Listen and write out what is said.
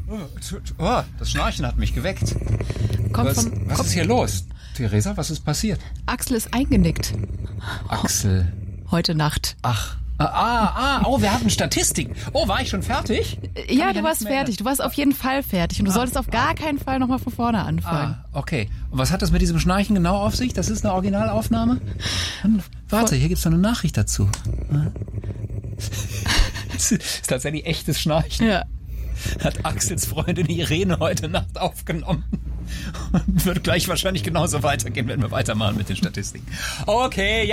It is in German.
Oh, das Schnarchen hat mich geweckt. Was ist hier los? Theresa, was ist passiert? Axel ist eingenickt. Axel. Heute Nacht. Ach. Oh, wir hatten Statistiken. Oh, war ich schon fertig? Ja, du warst fertig. Du warst auf jeden Fall fertig. Und du solltest auf gar keinen Fall nochmal von vorne anfangen. Okay. Und was hat das mit diesem Schnarchen genau auf sich? Das ist eine Originalaufnahme? Warte, hier gibt's noch eine Nachricht dazu. Das ist tatsächlich echtes Schnarchen. Ja. Hat Axels Freundin Irene heute Nacht aufgenommen. Und wird gleich wahrscheinlich genauso weitergehen, wenn wir weitermachen mit den Statistiken. Okay,